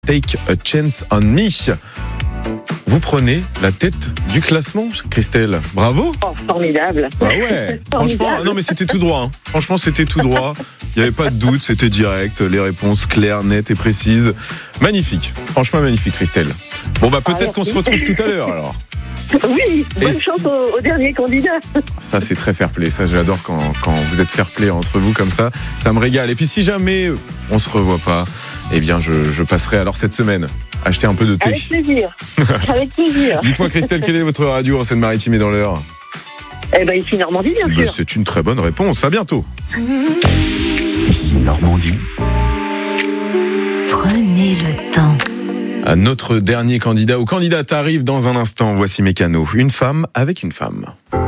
Take a Chance on Me. Vous prenez la tête du classement, Christelle. Bravo. Oh, formidable. Ah ouais. Franchement, non mais c'était tout droit. Hein. Franchement, c'était tout droit. Il n'y avait pas de doute, c'était direct. Les réponses claires, nettes et précises. Magnifique. Franchement, magnifique, Christelle. Bon, bah peut-être qu'on se retrouve tout à l'heure alors. Oui, bonne chance au dernier candidat. Ça, c'est très fair-play. Ça, j'adore quand vous êtes fair-play entre vous comme ça. Ça me régale. Et puis, si jamais on se revoit pas, eh bien, je passerai alors cette semaine acheter un peu de thé. Avec plaisir. Avec plaisir. Dites-moi, Christelle, quelle est votre radio en Seine-Maritime et dans l'Eure ? Eh ben, ici Normandie, bien sûr. C'est une très bonne réponse. À bientôt. Ici Normandie. Prenez le temps. Notre dernier candidat ou candidate arrive dans un instant. Voici Mécano. Une femme avec une femme.